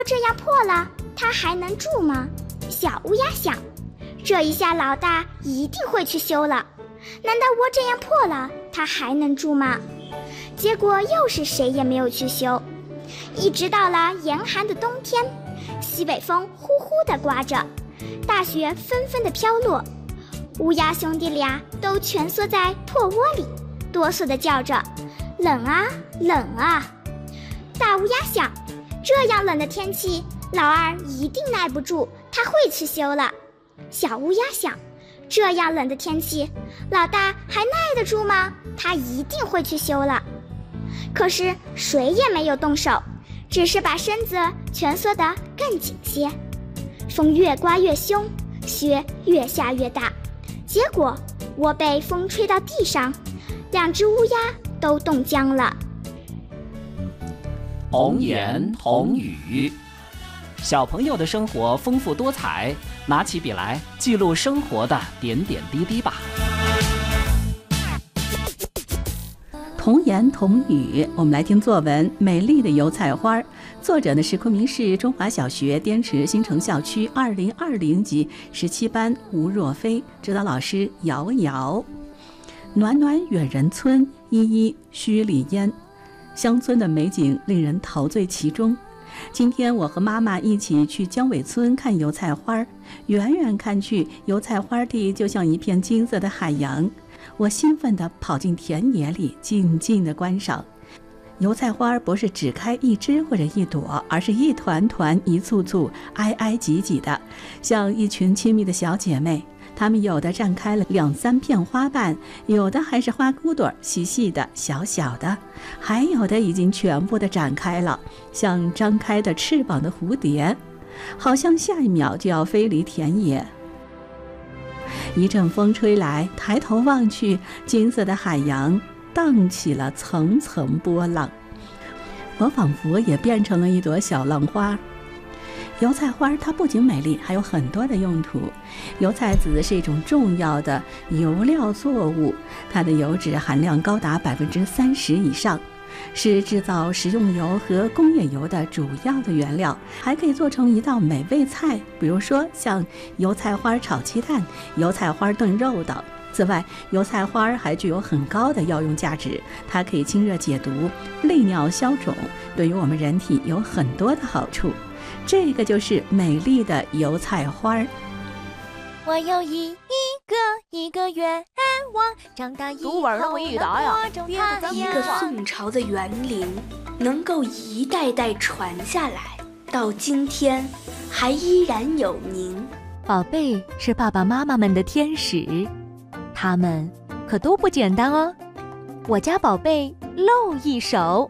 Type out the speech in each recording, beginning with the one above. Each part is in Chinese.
这样破了，它还能住吗？小乌鸦想，这一下老大一定会去修了。难道窝这样破了，它还能住吗？结果又是谁也没有去修。一直到了严寒的冬天，西北风呼呼地刮着，大雪纷纷地飘落，乌鸦兄弟俩都蜷缩在破窝里，哆嗦地叫着：冷啊，冷啊！大乌鸦想，这样冷的天气，老二一定耐不住，他会去修了。小乌鸦想，这样冷的天气，老大还耐得住吗？他一定会去修了。可是谁也没有动手，只是把身子蜷缩得更紧些。风越刮越凶，雪越下越大，结果窝被风吹到地上，两只乌鸦都冻僵了。 童言童语，小朋友的生活丰富多彩，拿起笔来记录生活的点点滴滴吧。 童言童语，我们来听作文《美丽的油菜花》，作者呢是昆明市中华小学滇池新城校区2020级17班吴若飞，指导老师姚瑶。暖暖远人村，依依墟里烟，乡村的美景令人陶醉其中。今天我和妈妈一起去江尾村看油菜花，远远看去，油菜花地就像一片金色的海洋。我兴奋地跑进田野里，静静地观赏。油菜花不是只开一枝或者一朵，而是一团团、一簇簇、挨挨挤挤的，像一群亲密的小姐妹。它们有的绽开了2、3片花瓣，有的还是花骨朵，细细的、小小的，还有的已经全部的展开了，像张开的翅膀的蝴蝶，好像下一秒就要飞离田野。一阵风吹来，抬头望去，金色的海洋荡起了层层波浪，我仿佛也变成了一朵小浪花。油菜花它不仅美丽，还有很多的用途。油菜籽是一种重要的油料作物，它的油脂含量高达30%以上，是制造食用油和工业油的主要的原料，还可以做成一道美味菜，比如说像油菜花炒鸡蛋、油菜花炖肉等。此外，油菜花还具有很高的药用价值，它可以清热解毒、利尿消肿，对于我们人体有很多的好处。这个就是美丽的油菜花。 我有一个愿望，长大以后读文那么一答呀， 一个宋朝的园林能够一代代传下来，到今天还依然有您。 宝贝是爸爸妈妈们的天使，他们可都不简单哦。我家宝贝露一手。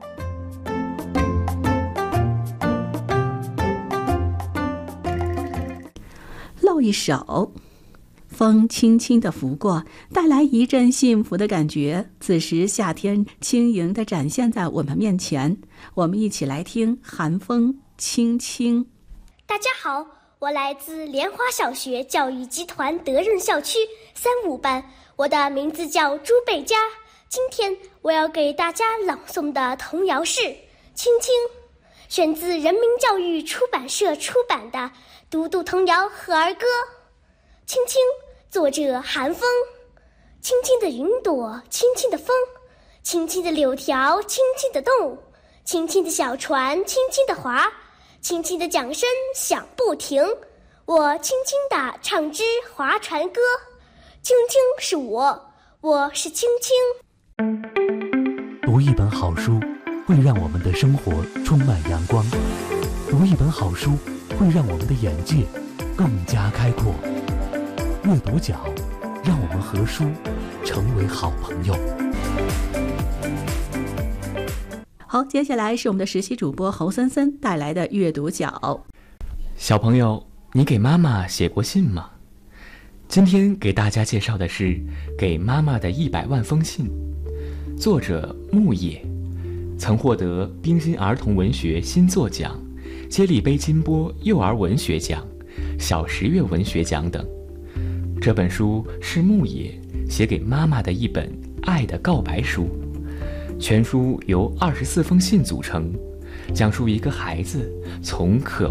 露一手，风轻轻地拂过，带来一阵幸福的感觉。此时夏天轻盈地展现在我们面前，我们一起来听寒风轻轻。 大家好，我来自莲花小学教育集团德任校区35班，我的名字叫朱贝佳。今天我要给大家朗诵的童谣是《青青》，选自人民教育出版社出版的《读读童谣和儿歌》。青青，作者韩风。轻轻的云朵，轻轻的风，轻轻的柳条，轻轻的动，轻轻的小船，轻轻的划，轻轻的桨声响不停。我轻轻地唱支划船歌，青青是我是青青。 读一本好书会让我们的生活充满阳光，读一本好书会让我们的眼界更加开阔。阅读角，让我们和书成为好朋友。 好，接下来是我们的实习主播侯森森带来的阅读角。 小朋友，你给妈妈写过信吗？今天给大家介绍的是《给妈妈的100万封信》，作者牧野，曾获得冰心儿童文学新作奖、接力杯金波幼儿文学奖、小10月文学奖等。这本书是牧野写给妈妈的一本爱的告白书，全书由24封信组成， 讲述一个孩子从渴